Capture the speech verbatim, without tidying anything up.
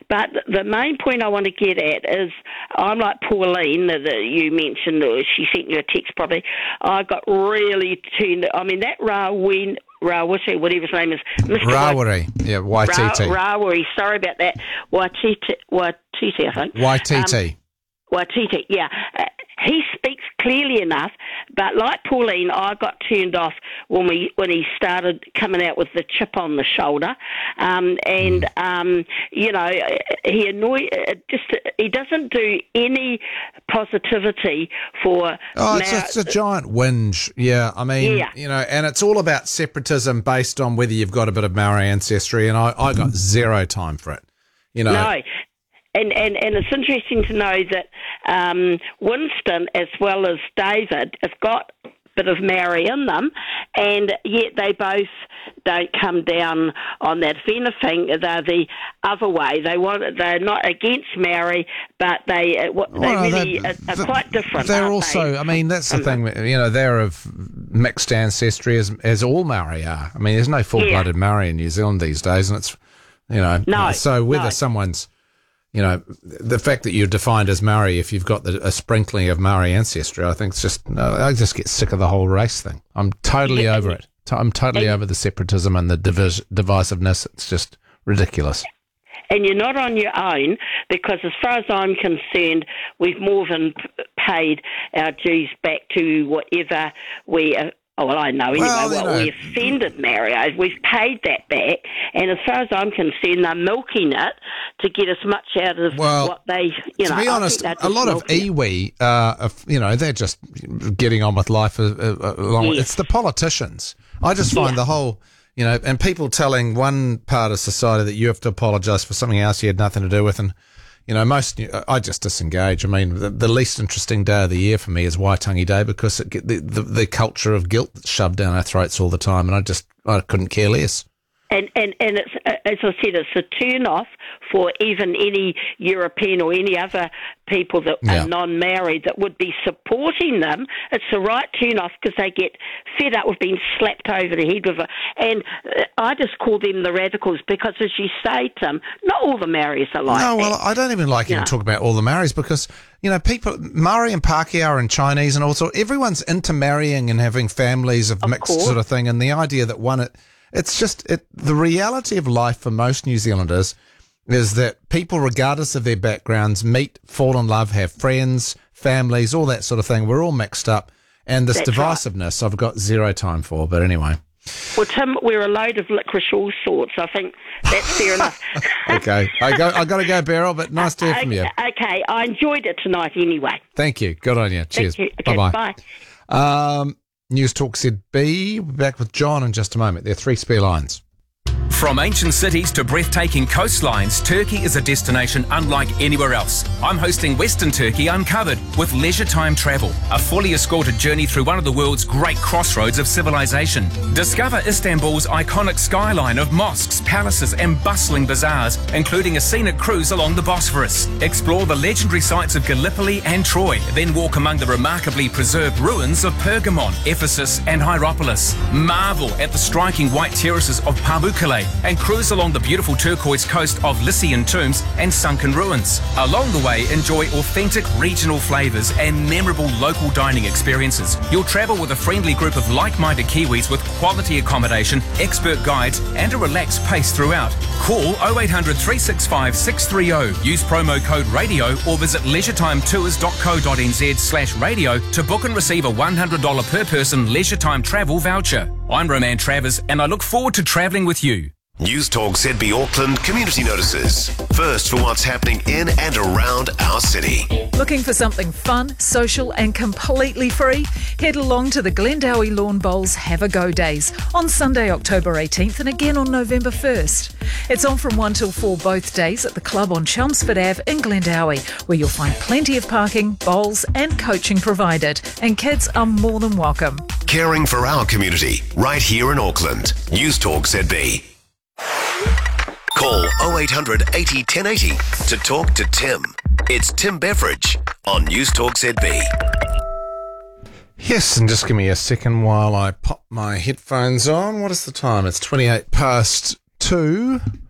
But the main point I want to get at is I'm like Pauline that you mentioned, or she sent you a text probably. I got really turned. I mean, that Rawin, Rawiri, whatever his name is, Mister Rawiri, yeah, Y T T. Ra- Rawiri, sorry about that. Waititi, Waititi, I think. Y T T. Um, Waititi, yeah. Uh, he speaks clearly enough, but like Pauline, I got turned off when we when he started coming out with the chip on the shoulder, um, and mm. um, you know he annoy just he doesn't do any positivity for. Oh, it's, now, a, it's a giant whinge. Yeah, I mean, yeah. you know, and it's all about separatism based on whether you've got a bit of Maori ancestry, and I, I got zero time for it. You know. No. And, and and it's interesting to know that um, Winston, as well as David, have got a bit of Maori in them, and yet they both don't come down on that. If anything, they're the other way. They want they're not against Maori, but they they well, really no, are, are quite different. They're aren't also, they? I mean, that's the thing. You know, they're of mixed ancestry, as as all Maori are. I mean, there's no full-blooded yeah. Maori in New Zealand these days, and it's you know, no, so whether no. someone's You know, the fact that you're defined as Maori, if you've got the, a sprinkling of Maori ancestry, I think it's just, no, I just get sick of the whole race thing. I'm totally yeah, over it. I'm totally and, over the separatism and the divis- divisiveness. It's just ridiculous. And you're not on your own, because as far as I'm concerned, we've more than p- paid our dues back to whatever we uh, Oh, well, I know anyway. Well, Well, know. we offended Mario. We've paid that back, and as far as I'm concerned, they're milking it to get as much out of well, what they, you to know. be honest, a lot of it. iwi, uh, you know, they're just getting on with life. Uh, uh, along yes. with, it's the politicians. I just find yeah. the whole, you know, and people telling one part of society that you have to apologise for something else you had nothing to do with, and you know, most, I just disengage. I mean, the, the least interesting day of the year for me is Waitangi Day, because it, the, the the culture of guilt that's shoved down our throats all the time, and I just, I couldn't care less. And, and, and it's, as I said, it's a turn-off for even any European or any other people that yeah. are non-Maori that would be supporting them. It's the right turn-off, because they get fed up with being slapped over the head with it. And uh, I just call them the radicals, because, as you say, Tim, not all the Maoris are like No, that. well, I don't even like even no. talking about all the Maoris, because, you know, people, Maori and Pākehā and Chinese and also, everyone's intermarrying and having families of, of mixed course. sort of thing, and the idea that one... It, It's just it, the reality of life for most New Zealanders is that people, regardless of their backgrounds, meet, fall in love, have friends, families, all that sort of thing. We're all mixed up. And this That's divisiveness, right. I've got zero time for. But anyway. Well, Tim, we're a load of licorice all sorts. I think that's fair enough. Okay. I go. I got to go, Beryl, but nice to hear okay, from you. Okay. I enjoyed it tonight anyway. Thank you. Good on you. Cheers. Thank you. Okay, Bye-bye. Bye. Um, News Talk Z B. We'll be back with John in just a moment. There are three spare lines. From ancient cities to breathtaking coastlines, Turkey is a destination unlike anywhere else. I'm hosting Western Turkey Uncovered with Leisure Time Travel, a fully escorted journey through one of the world's great crossroads of civilization. Discover Istanbul's iconic skyline of mosques, palaces and bustling bazaars, including a scenic cruise along the Bosphorus. Explore the legendary sites of Gallipoli and Troy, then walk among the remarkably preserved ruins of Pergamon, Ephesus and Hierapolis. Marvel at the striking white terraces of Pamukkale and cruise along the beautiful turquoise coast of Lycian tombs and sunken ruins. Along the way, enjoy authentic regional flavours and memorable local dining experiences. You'll travel with a friendly group of like-minded Kiwis with quality accommodation, expert guides and a relaxed pace throughout. Call oh eight hundred, three six five, six three oh, use promo code RADIO or visit leisuretimetours.co.nz slash radio to book and receive a one hundred dollars per person Leisure Time travel voucher. I'm Roman Travers and I look forward to travelling with you. News Talk Z B Auckland community notices. First for what's happening in and around our city. Looking for something fun, social and completely free? Head along to the Glendowie Lawn Bowls Have a Go Days on Sunday, October eighteenth and again on November first. It's on from one till four both days at the club on Chelmsford Avenue in Glendowie, where you'll find plenty of parking, bowls and coaching provided, and kids are more than welcome. Caring for our community right here in Auckland. News Talk Z B. Call oh eight hundred, eighty, ten eighty to talk to Tim. It's Tim Beveridge on News Talk Z B. Yes, and just give me a second while I pop my headphones on. What is the time? It's twenty-eight past two.